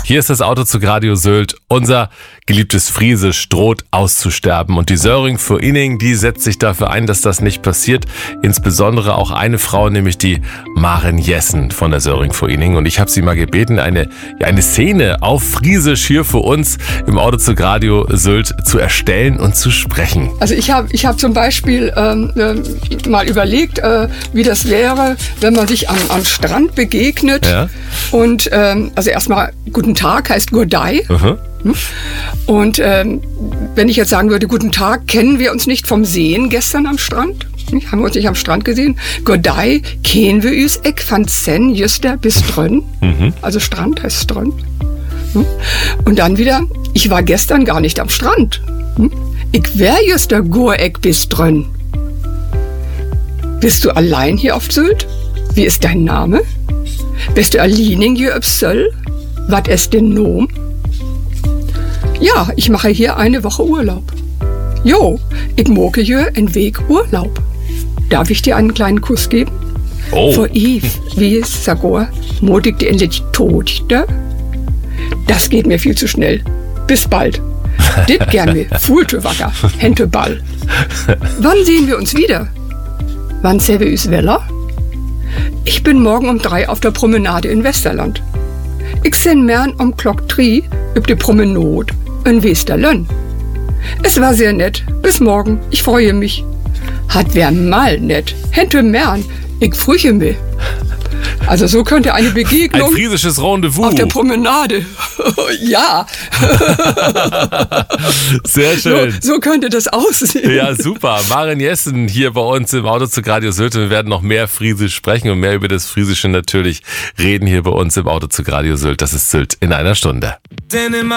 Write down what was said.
Hier ist das Autozug Radio Sylt. Unser geliebtes Friesisch droht auszusterben. Und die Söring für Inning, die setzt sich dafür ein, dass das nicht passiert. Insbesondere auch eine Frau, nämlich die Maren Jessen von der Söring für Inning. Und ich habe sie mal gebeten, eine Szene auf Friesisch hier für uns im Autozug Radio Sylt zu erstellen und zu sprechen. Also ich hab zum Beispiel mal überlegt, wie das wäre, wenn man sich am Strand begegnet. Ja. Und also erstmal guten Tag heißt Gurdai. Und wenn ich jetzt sagen würde, guten Tag, kennen wir uns nicht vom Sehen gestern am Strand? Haben wir uns nicht am Strand gesehen? Gurdai, kennen wir uns ek van sen juster bis drön. Also Strand heißt Strön. Und dann wieder, ich war gestern gar nicht am Strand. Ich wär juster goer ek bis drön. Bist du allein hier auf Sylt? Wie ist dein Name? Bist du allein hier auf Sylt? Was ist denn Nom? Ja, ich mache hier eine Woche Urlaub. Jo, ich moke hier einen Weg Urlaub. Darf ich dir einen kleinen Kuss geben? Oh. Für Eve, wie es Sagor, motig die endlich tot, da? Das geht mir viel zu schnell. Bis bald. Dit gern mir, Fulte wacker, Hente Ball. Wann sehen wir uns wieder? Wann sehen wir uns wieder? Ich bin morgen um 3 auf der Promenade in Westerland. Ich sehn mern um Glock 3 üb de Promenade in Westerlönn. Es war sehr nett. Bis morgen. Ich freue mich. Hat wer mal nett. Hente mern. Ich früche mich. Also so könnte eine Begegnung Ein friesisches Rendezvous auf der Promenade. Ja. Sehr schön. So könnte das aussehen. Ja, super. Maren Jessen hier bei uns im Autozug Radio Sylt. Wir werden noch mehr Friesisch sprechen und mehr über das Friesische natürlich reden hier bei uns im Autozug Radio Sylt. Das ist Sylt in einer Stunde.